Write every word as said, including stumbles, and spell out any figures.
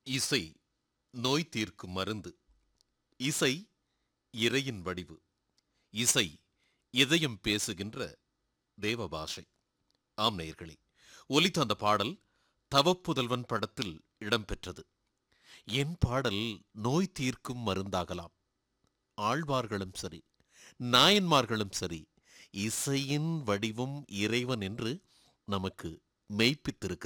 இசை நோய் தீர்க்கும் மருந்து. இசை இறையின் வடிவு. இசை இதயம் பேசுகின்ற தேவ பாஷை. ஆம் நேயர்களே, ஒலித்த அந்த பாடல் தவப்புதல்வன் படத்தில் இடம்பெற்றது. என் பாடல் நோய் தீர்க்கும் மருந்தாகலாம். ஆழ்வார்களும் சரி, நாயன்மார்களும் சரி, இசையின் வடிவும் இறைவன் என்று நமக்கு மெய்ப்பித்திருக்கிறார்.